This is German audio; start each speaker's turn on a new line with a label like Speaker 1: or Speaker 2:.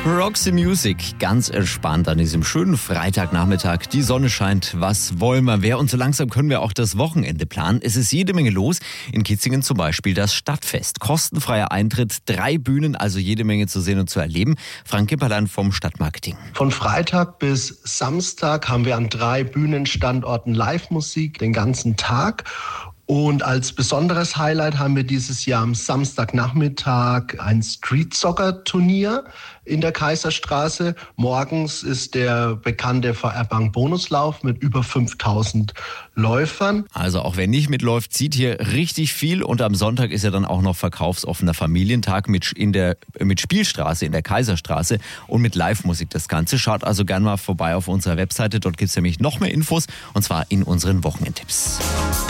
Speaker 1: Roxy Music, ganz entspannt an diesem schönen Freitagnachmittag. Die Sonne scheint, was wollen wir mehr? Und so langsam können wir auch das Wochenende planen. Es ist jede Menge los. In Kitzingen zum Beispiel das Stadtfest. Kostenfreier Eintritt, 3 Bühnen, also jede Menge zu sehen und zu erleben. Frank Kipperlein vom Stadtmarketing.
Speaker 2: Von Freitag bis Samstag haben wir an 3 Bühnenstandorten Live-Musik den ganzen Tag. Und als besonderes Highlight haben wir dieses Jahr am Samstagnachmittag ein Street-Soccer-Turnier in der Kaiserstraße. Morgens ist der bekannte VR-Bank Bonuslauf mit über 5000 Läufern.
Speaker 1: Also auch wer nicht mitläuft, sieht hier richtig viel. Und am Sonntag ist ja dann auch noch verkaufsoffener Familientag mit Spielstraße in der Kaiserstraße und mit Live-Musik das Ganze. Schaut also gerne mal vorbei auf unserer Webseite. Dort gibt es nämlich noch mehr Infos und zwar in unseren Wochenendtipps.